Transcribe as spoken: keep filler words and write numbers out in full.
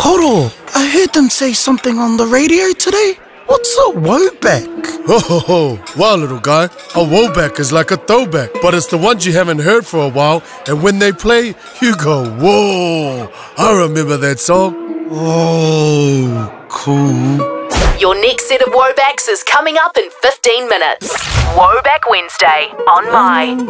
Koro, I heard them say something on the radio today. What's a woback? Ho ho ho, wow little guy, a woback is like a throwback, but it's the ones you haven't heard for a while, and when they play, you go, whoa, I remember that song. Oh, cool. Your next set of Wobacks is coming up in fifteen minutes. Woback Wednesday on My.